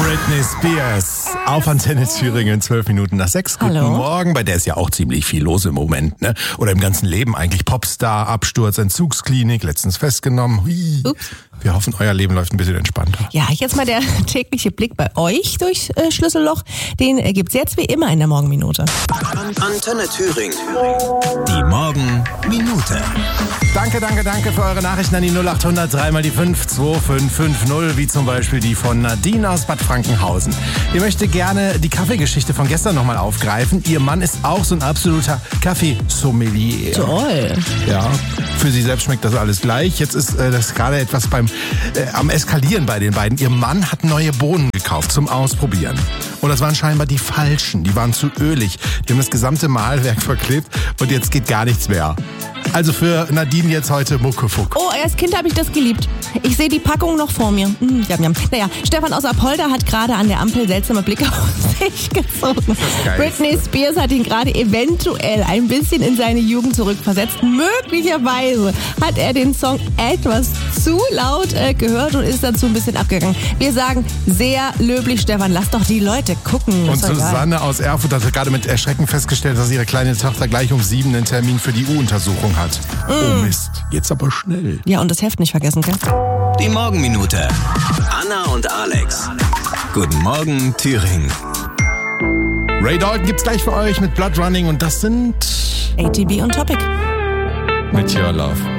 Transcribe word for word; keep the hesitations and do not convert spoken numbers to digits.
Britney Spears auf Antenne Thüringen, zwölf Minuten nach sechs. Guten Hallo. Morgen. Bei der ist ja auch ziemlich viel los im Moment, ne? Oder im ganzen Leben eigentlich. Popstar, Absturz, Entzugsklinik, letztens festgenommen. Hui. Ups. Wir hoffen, euer Leben läuft ein bisschen entspannter. Ja, jetzt mal der tägliche Blick bei euch durchs äh, Schlüsselloch. Den äh, gibt's jetzt wie immer in der Morgenminute. Antenne Thüringen. Die Morgenminute. Danke, danke, danke für eure Nachrichten an die null acht hundert drei mal die fünf zwei fünf fünf null, wie zum Beispiel die von Nadine aus Bad Frankenhausen. Ihr möchte gerne die Kaffeegeschichte von gestern nochmal aufgreifen. Ihr Mann ist auch so ein absoluter Kaffeesommelier. Toll. Ja, für sie selbst schmeckt das alles gleich. Jetzt ist äh, das gerade etwas beim äh, am Eskalieren bei den beiden. Ihr Mann hat neue Bohnen gekauft zum Ausprobieren. Und das waren scheinbar die falschen. Die waren zu ölig. Die haben das gesamte Mahlwerk verklebt und jetzt geht gar nichts mehr. Also für Nadine jetzt heute Muckefuck. Oh, als Kind habe ich das geliebt. Ich sehe die Packung noch vor mir. Mm, jam, jam. Naja, Stefan aus Apolda hat gerade an der Ampel seltsame Blicke auf sich gezogen. Geil. Britney Spears hat ihn gerade eventuell ein bisschen in seine Jugend zurückversetzt. Möglicherweise hat er den Song etwas zu laut äh, gehört und ist dazu ein bisschen abgegangen. Wir sagen sehr löblich, Stefan, lass doch die Leute gucken. Und Ist doch egal. Susanne aus Erfurt hat gerade mit Erschrecken festgestellt, dass ihre kleine Tochter gleich um sieben einen Termin für die U-Untersuchung hat. Mm. Oh Mist, jetzt aber schnell. Ja, und das Heft nicht vergessen, gell? Die Morgenminute. Anna und Alex. Guten Morgen, Thüringen. Ray Dalton gibt's gleich für euch mit Blood Running und das sind A T B und Topic. Mit Your Love.